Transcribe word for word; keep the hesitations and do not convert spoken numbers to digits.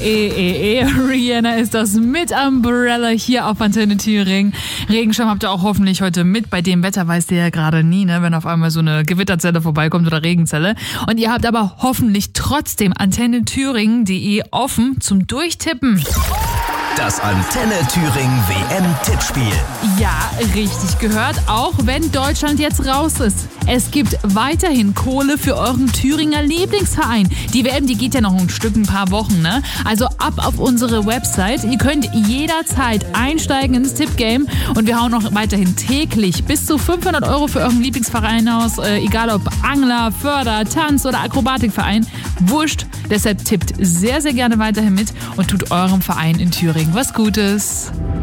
eh, eh, eh. Rihanna ist das mit Umbrella hier auf Antenne Thüringen. Regenschirm habt ihr auch hoffentlich heute mit. Bei dem Wetter weißt ihr ja gerade nie, ne, wenn auf einmal so eine Gewitterzelle vorbeikommt oder Regenzelle. Und ihr habt aber hoffentlich trotzdem antenne thüringen punkt de offen zum Durchtippen. Das Antenne Thüringen W M-Tippspiel. Ja, richtig gehört, auch wenn Deutschland jetzt raus ist. Es gibt weiterhin Kohle für euren Thüringer Lieblingsverein. Die W M, die geht ja noch ein Stück, ein paar Wochen, ne? Also ab auf unsere Website. Ihr könnt jederzeit einsteigen ins Tippgame und wir hauen noch weiterhin täglich bis zu fünfhundert Euro für euren Lieblingsverein aus. Äh, egal ob Angler, Förder, Tanz- oder Akrobatikverein. Wurscht. Deshalb tippt sehr, sehr gerne weiterhin mit und tut eurem Verein in Thüringen was Gutes.